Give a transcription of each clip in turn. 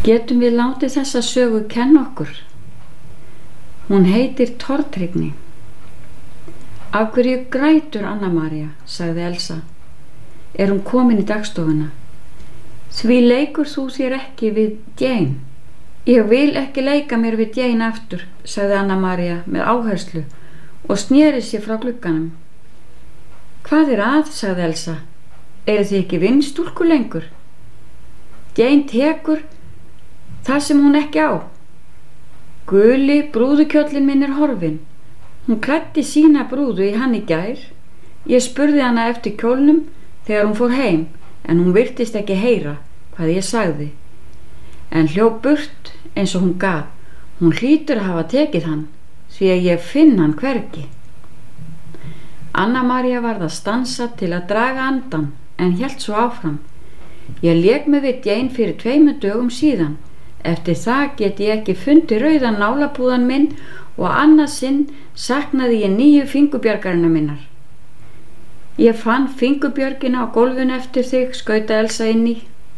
Getum við látið þessa sögu kenna okkur? Hún heitir tortryggni. Af hverju grætur Anna María, sagði Elsa. Hún komin í dagstofuna? Því leikur þú þér ekki við Jane? Ég vil ekki leika mér við Jane aftur, sagði Anna María með áherslu og sneri sér frá glugganum. Hvað að, sagði Elsa. Þið ekki vinnstúlku lengur? Jane tekur það sem hún ekki á. Guli brúðukjóllinn minn horfinn. Hún klæddi sína brúðu í hann í gær. Ég spurði hana eftir kjólnum þegar hún fór heim, en hún virtist ekki heyra hvað ég sagði. En hljóp burt eins og hún gat. Hún hlýtur að hafa tekið hann, því að ég finn hann hvergi. Anna María varð að stansa til að draga andan, en hélt svo áfram. Ég lék mig við Jane fyrir 2 dögum síðan. Eftir það get ég ekki fundið rauðan nálapúðan minn og annað sinn saknaði ég 9 fingurbjörgarina minnar. Ég fann fingurbjörgina á gólfinu eftir þig, skauta Elsa inn í.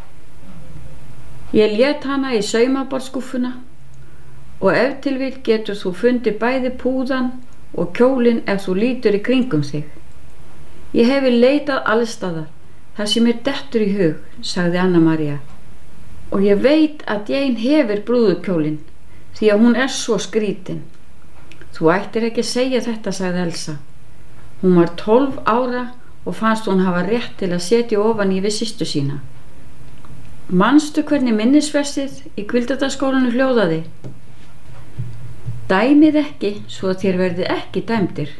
Ég lét hana í saumaborðsskúffuna og ef til vill getur þú fundið bæði púðan og kjólinn ef þú lítur í kringum þig. Ég hefi leitað allstaðar, það sem mér dettur í hug, sagði Anna María. Og ég veit að Jane hefur brúðukjólinn, því að hún svo skrítin. Þú ættir ekki að segja þetta, sagði Elsa. Hún var 12 ára og fannst hún hafa rétt til að setja ofan í við systur sína. Manstu hvernig minnisvestið í Hvíldardagsskólanum hljóðaði? Dæmið ekki svo að þér verði ekki dæmdir.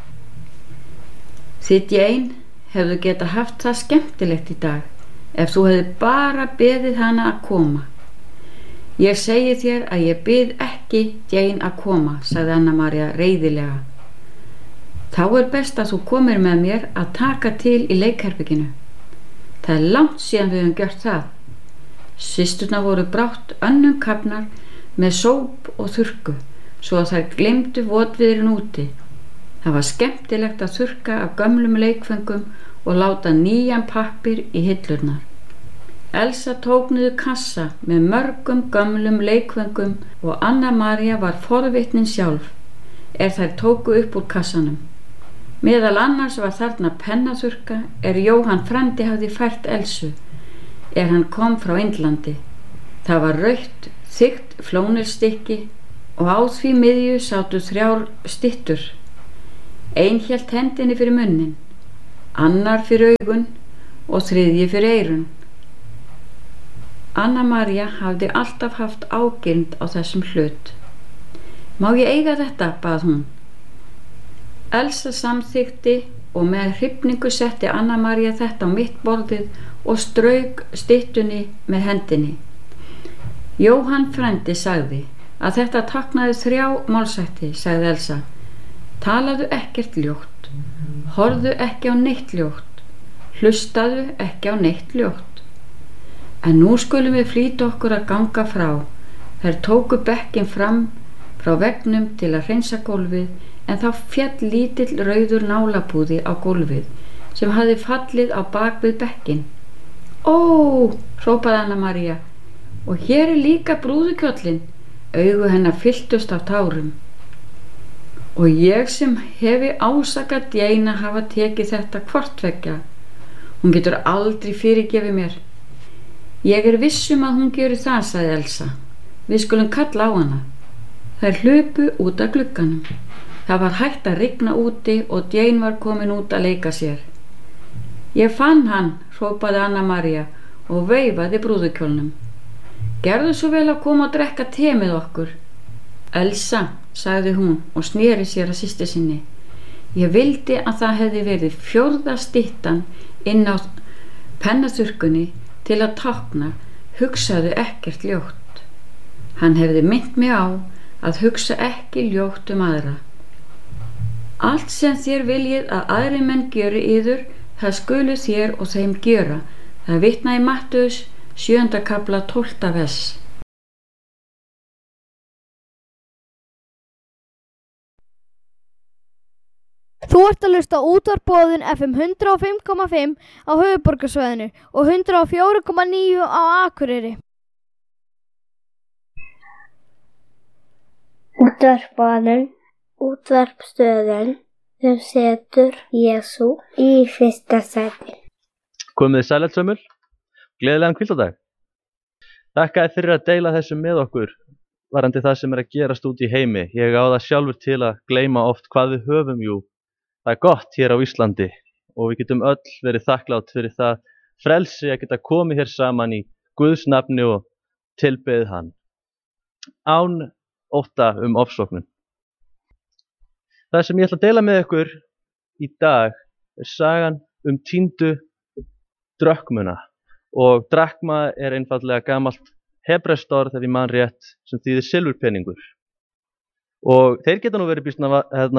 Þið Jane hefðu geta haft það skemmtilegt í dag ef þú hefði bara beðið hana að koma. Ég segi þér að ég bið ekki Jane að koma, sagði Anna María reiðilega. Þá best að þú komir með mér að taka til í leikherberginu. Það langt síðan við höfum gjört það. Systurnar voru brátt önnum kafnar með sóp og þurrku, svo að þær gleymdu votviðrin úti. Það var skemmtilegt að þurrka af gömlum leikföngum og láta nýjan pappír í hillurnar. Elsa tók niður kassa með mörgum gömlum leikföngum og Anna María var forvitnin sjálf þær tóku upp úr kassanum. Meðal annars var þarna pennaþurrka Jóhann frændi hafði fært Elsu hann kom frá Indlandi. Það var rautt, þykkt flónelstykki og á því miðju sátu 3 styttur. Ein hélt hendinni fyrir munnin, annar fyrir augun og þriðji fyrir eyrun. Anna María hafði alltaf haft ágirnd á þessum hlut. Má ég eiga þetta, bað hún. Elsa samþykkti og með hrifningu setti Anna María þetta á mitt borðið og strauk styttunni með hendinni. Jóhann frændi sagði að þetta táknaði 3 málshætti, sagði Elsa. Talaðu ekkert ljótt, horfðu ekki á neitt ljótt, hlustaðu ekki á neitt ljótt. En nú skulum við flýta okkur að ganga frá. Þær tóku bekkinn fram frá veggnum til að hreinsa gólfið, en þá féll lítill rauður nálapúði á gólfið sem hafði fallið á bak við bekkinn. Ó, hrópaði Anna María, og hér líka brúðukjóllinn. Augu hennar fylltust af tárum. Og ég sem hefi ásakað Jane að hafa tekið þetta hvort tveggja. Hún getur aldrei fyrirgefið mér. Ég viss að hún geri það, sagði Elsa. Við skulum kalla á hana. Þær hlupu út af glugganum. Það var hægt að rigna úti og Jane var komin út að leika sér. Ég fann hann, hrópaði Anna María og veifaði brúðukjólnum. Gerðu svo vel að koma og drekka te með okkur. Elsa, sagði hún og sneri sér að systur sinni. Ég vildi að það hefði verið 4. styttan inn á pennaþurrkunni til að tákna, hugsaðu ekkert ljótt. Hann hefði minnt mig á að hugsa ekki ljótt aðra. Allt sem þér viljið að aðrir menn gjöri yður, það skulu þér og þeim gjöra. Það vitnar í Mattheus 7. kafla 12. vers. Þú ert að hlusta á útvarpsboðun FM 105,5 á höfuðborgarsvæðinu og 104,9 á Akureyri. Útvarpsstöðin sem setur Jesú í fyrsta sæti. Komið þið sælætsömmul, gleðilegan hvíldardag. Þakka þér fyrir að deila þessu með okkur varandi það sem að gerast út í heimi. Ég á það sjálfur til að gleyma oft hvað við höfum. Jú, það gott hér á Íslandi og við getum öll verið þakklátt fyrir það frelsi að geta komið hér saman í Guðs nafni og tilbeðið hann án ótta ofsóknun. Það sem ég ætla að deila með ykkur í dag sagan týndu drökmuna, og drakma einfaldlega gamalt hebreskt orð, ef ég man rétt, sem þýðir silfurpeningur, og þeir geta nú verið býsna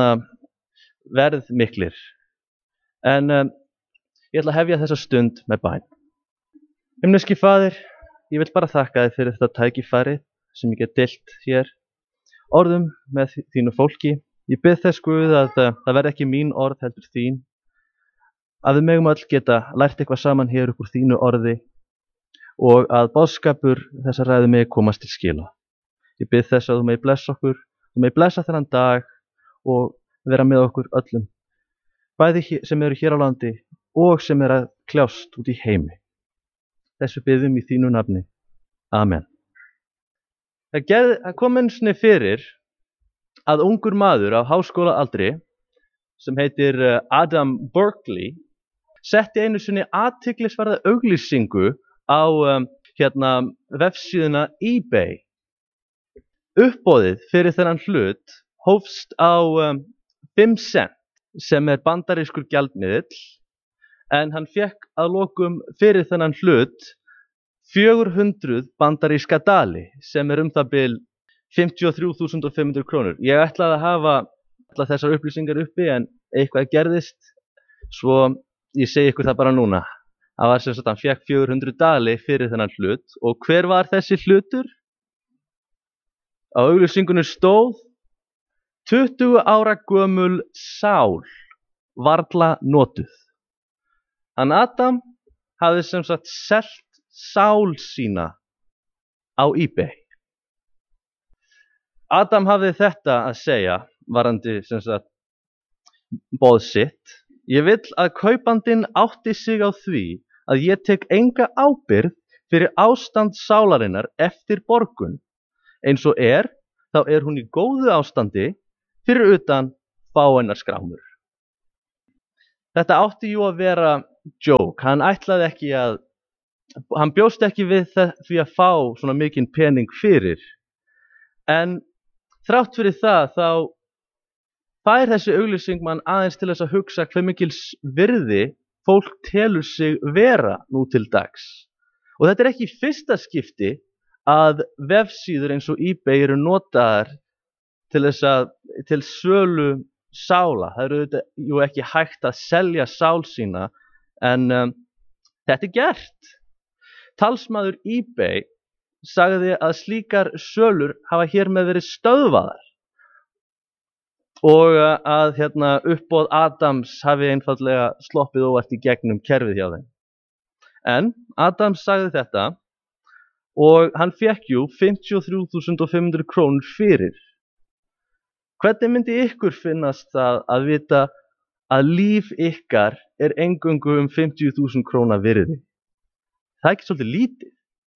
verðmiklir. En ég ætla að hefja þessa stund með bæn. Himneski Faðir, ég vil bara þakka þér fyrir þetta tækifæri sem ég get deilt hér orðum með þínu fólki. Ég bið þess Guð að það verði ekki mín orð heldur þín, að við megum öll geta lært eitthvað saman hér upp úr þínu orði og að boðskapur þessa ræðu megi komast til skila. Ég bið þess að þú megi blessa okkur, þú megi blessa þennan dag og vera með okkur öllum, bæði sem eru hér á landi og sem eru að kljást út í heimi. Þessu biðum í þínu nafni. Amen. Það kom einu sinni fyrir að ungur maður á háskólaaldri sem heitir Adam Berkeley setti einu sinni athyglisverða auglýsingu á vefsíðuna eBay. Uppboðið fyrir þennan hlut hófst á 5 cent sem bandarískur gjaldmiðill, en hann fékk að lokum fyrir þennan hlut 400 bandaríska dali sem það bil 53.500 krónur. Ég ætlaði að hafa allar þessar upplýsingar uppi en eitthvað gerðist, svo ég segi ykkur það bara núna. Það var sem sagt hann fékk 400 dali fyrir þennan hlut, og hver var þessi hlutur? Á auglýsingunni stóð 20 ára gömul sál, varla notuð. Hann Adam hafði sem sagt selt sál sína á eBay. Adam hafði þetta að segja varandi sem sagt boð sitt: ég vill að kaupandinn átti sig á því að ég tek enga ábyrgð fyrir ástand sálarinnar eftir borgun. Eins og þá hún í góðu ástandi fyrir utan fáeinar skrámur. Þetta átti jú að vera joke. Hann bjóst ekki við því að fá svona mikinn pening fyrir, en þrátt fyrir það þá fær þessi auglýsing mann aðeins til þess að hugsa hve mikils virði fólk telur sig vera nú til dags. Og þetta ekki í fyrsta skipti að vefsíður eins og eBay eru notaðar til sölu sála. Það eru jú ekki hægt að selja sál sína, en þetta gert. Talsmaður eBay sagði að slíkar sölur hafa hér með verið stöðvaðar og að uppboð Adams hafi einfaldlega sloppið óvart í gegnum kerfið hjá þeim. En Adams sagði þetta og hann fékk jú 53.500 krónur fyrir. Hvernig myndi ykkur finnast það að vita að líf ykkar eingöngu 50.000 króna virði? Það ekki svolítið lítið?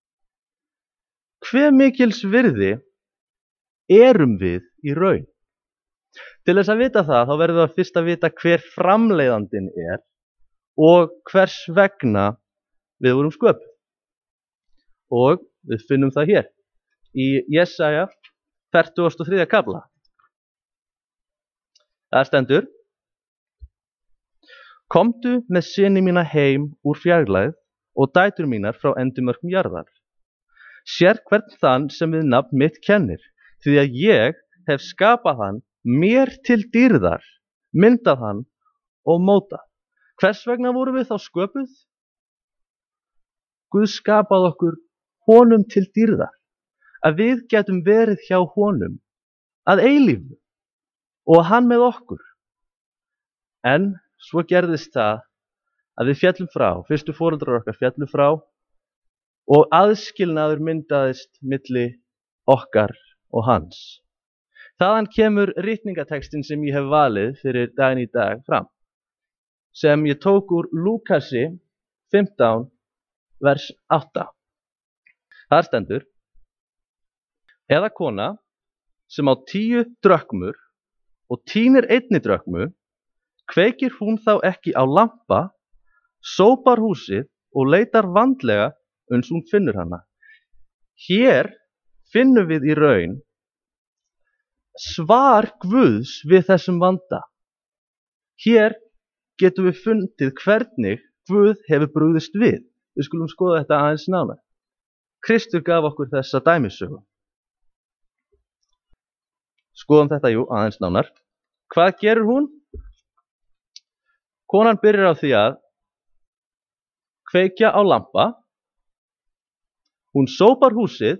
Hve mikils virði erum við í raun? Til þess að vita það, þá verðum við fyrst að vita hver framleiðandinn og hvers vegna við vorum sköpuð. Og við finnum það hér í Jesaja 43. kafla. Það stendur: komdu með syni mína heim úr fjarlægð og dætur mínar frá endimörkum jarðar. Sér hvern þann sem við nafn mitt kennir, því að ég hef skapað hann mér til dýrðar, myndað hann og mótað. Hvers vegna vorum við þá sköpuð? Guð skapaði okkur honum til dýrðar, að við getum verið hjá honum að eilífu og hann með okkur. En svo gerðist það að við féllum frá, fyrstu foreldrar okkar féllu frá, og aðskilnaður myndaðist milli okkar og hans. Þaðan kemur ritningatextin sem ég hef valið fyrir daginn í dag fram, sem ég tók úr Lúkasi 15, vers 8. Þar stendur: Eða kona sem á 10 drökmur og tínir 1 drökmu, kveikir hún þá ekki á lampa, sópar húsið og leitar vandlega uns hún finnur hana. Hér finnum við í raun svar Guðs við þessum vanda. Hér getum við fundið hvernig Guð hefur brugðist við. Við skulum skoða þetta aðeins nánar. Kristur gaf okkur þessa dæmisögu. Skoðum þetta aðeins nánar. Hvað gerir hún? Konan byrjar á því að kveikja á lampa. Hún sópar húsið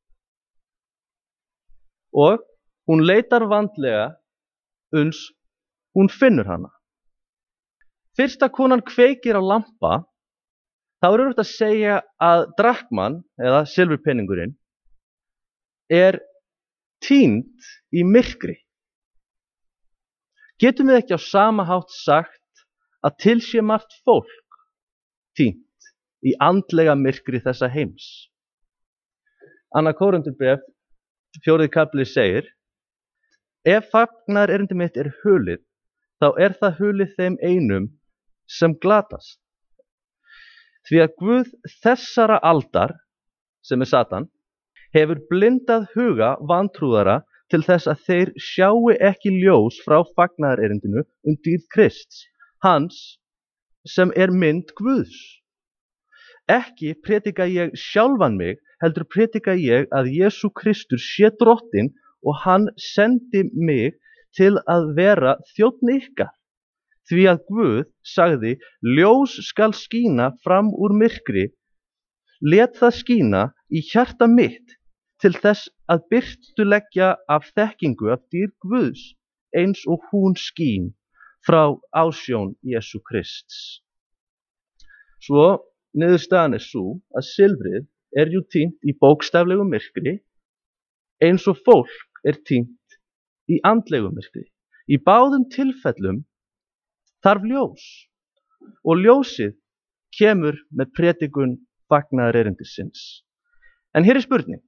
og hún leitar vandlega uns hún finnur hana. Fyrst að konan kveikir á lampa, þá er auðvitað að segja að drakman, eða silfurpeningurinn, er týnd í myrkri. Getum við ekki á sama hátt sagt að til sé margt fólk týnt í andlega myrkri þessa heims? Annar Kórintubréf 4. kafli segir: Ef fagnaðarerindi mitt er hulið, þá er það hulið þeim einum sem glatast. Því að Guð þessara aldar, sem er Satan, hefur blindað huga vantrúðara til þess að þeir sjái ekki ljós frá fagnaðarerindinu dýrð Krists, hans sem er mynd Guðs. Ekki predika ég sjálfan mig, heldur predika ég að Jesú Kristur sé drottinn og hann sendi mig til að vera þjónn ykkar. Því að Guð sagði: ljós skal skína fram úr myrkri, lét það skína í hjarta mitt til þess að birtuleggja af þekkingu af dýrð Guðs, eins og hún skín frá ásjón Jesú Krists. Svo niðurstaðan er sú að silfrið er týnt í bókstaflegu myrkri, eins og fólk er týnt í andlegu myrkri. Í báðum tilfellum þarf ljós, og ljósið kemur með predikun fagnaðarerindisins. En hér er spurning: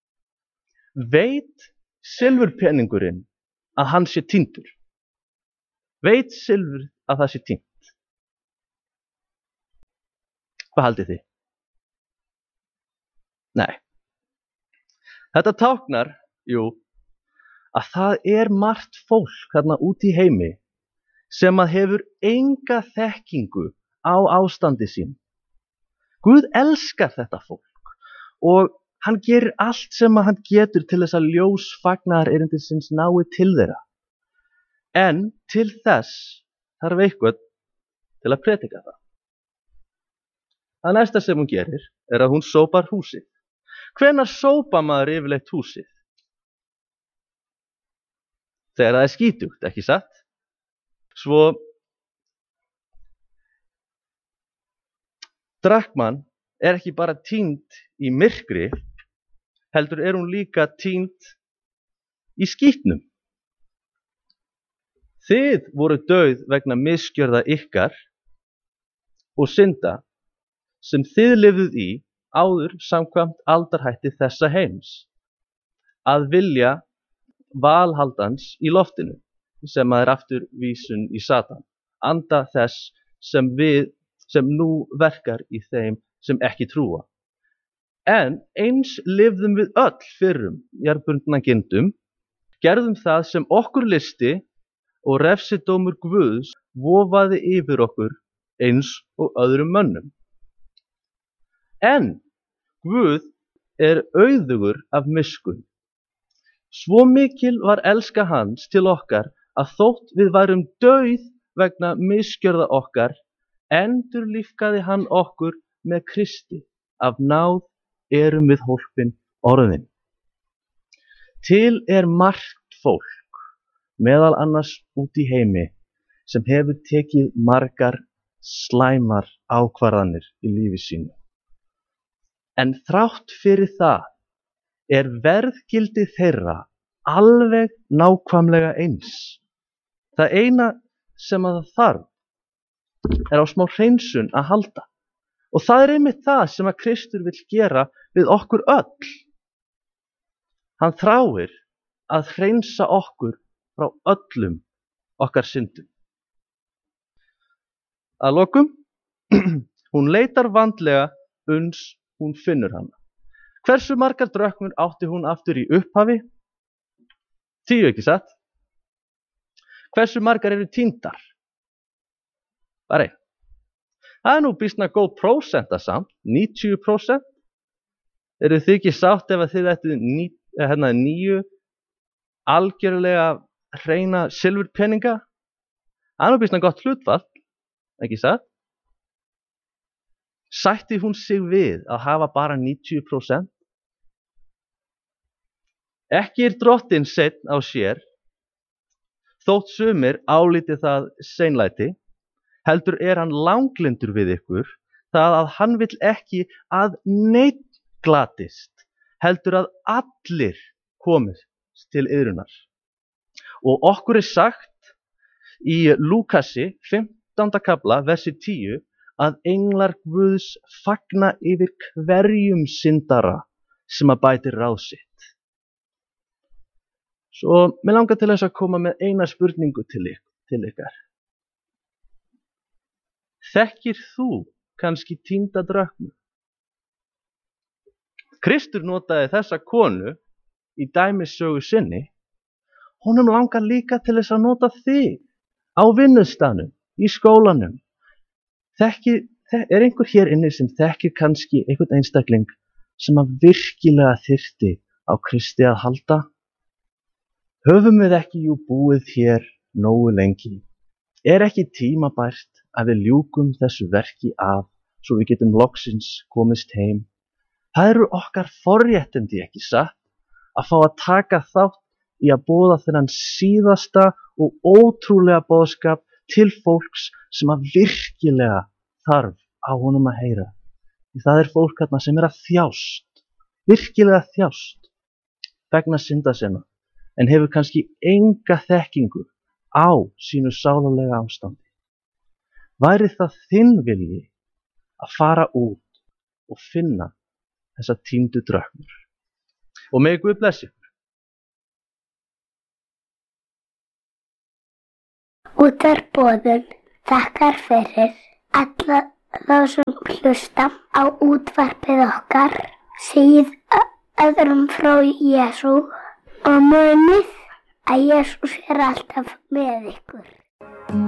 veit silfurpeningurinn að hann sé týndur? Veit silfur að það sé týnt? Hvað haldið þið? Nei. Þetta táknar, að það er margt fólk þarna úti í heimi sem að hefur enga þekkingu á ástandi sín. Guð elskar þetta fólk og hann gerir allt sem að hann getur til þess að ljós fagnaðarerindisins nái til þeirra. En til þess þarf eitthvað til að predika það. Það næsta sem hún gerir er að hún sópar húsið. Hvenær sópar maður yfirleitt húsið? Þegar það er skítugt, ekki satt? Svo drakman er ekki bara týnd í myrkri, heldur er hún líka týnd í skítnum. Þið voru dauð vegna misgjörða ykkar og synda sem þið lifðuð í áður samkvæmt aldarhætti þessa heims, að vilja valhaldans í loftinu, sem er aftur vísun í Satan, anda þess sem nú verkar í þeim sem ekki trúa. En eins lifðum við öll fyrrum jarðbundna gindum, gerðum það sem okkur lysti og refsidómur Guðs vofaði yfir okkur eins og öðrum mönnum. En Guð er auðugur af miskunn. Svo mikil var elska hans til okkar að þótt við værum dauð vegna misgjörða okkar, endurlífgaði hann okkur með Kristi. Af náð erum við hólpin orðin. Til er margt fólk, meðal annars út í heimi, sem hefur tekið margar slæmar ákvarðanir í lífi sínu. En þrátt fyrir það er verðgildi þeirra alveg nákvæmlega eins. Það eina sem að það þarf á smá hreinsun að halda. Og það einmitt það sem að Kristur vill gera við okkur öll. Hann þráir að hreinsa okkur frá öllum okkar syndum. Að lokum, hún leitar vandlega uns hún finnur hana. Hversu margar dröknur átti hún aftur í upphafi? 10, ekki satt? Hversu margar eru týndar? Bara 1. Það nú býsna góð prósenta samt, 90%. Eru þið ekki sátt ef að þið ættu 9 algjörlega hreina silfurpeninga? Það nú býsna gott hlutfall, ekki satt? Sætti hún sig við að hafa bara 90%? Ekki drottinn seinn á sér, þótt sumir álíti það seinlæti, heldur hann langlyndur við ykkur, það að hann vill ekki að neinn glatist, heldur að allir komist til iðrunar. Og okkur sagt í Lúkasi 15. kafla, versi 10, að englar Guðs fagna yfir hverjum syndara sem að bætir ráð sitt. Svo mig langar til þess að koma með eina spurningu til ykkar. Þekkir þú kannski týnda dröknu? Kristur notaði þessa konu í dæmissögu sinni. Honum langar líka til þess að nota þig á vinnustanum, í skólanum. Er einhver hér inni sem þekkir kannski einhvern einstakling sem að virkilega þyrfti á Kristi að halda? Höfum við ekki búið hér nógu lengi? Er ekki tímabært að við ljúkum þessu verki af svo við getum loksins komist heim? Það eru okkar forréttindi, ekki satt, að fá að taka þátt í að boða þennan síðasta og ótrúlega boðskap til fólks sem að virkilega þarf á honum að heyra. Því það er fólk þarna sem að þjást, virkilega þjást vegna synda sinna, en hefur kannski enga þekkingu á sínu sálarlega ástandi. Væri það þinn vilji að fara út og finna þessa týndu dröknur? Og megi Guð blessi ykkur. Útvarpsboðun þakkar fyrir alla þá sem hlusta á útvarpið okkar, segið öðrum frá Jesú og munið að Jesús alltaf með ykkur.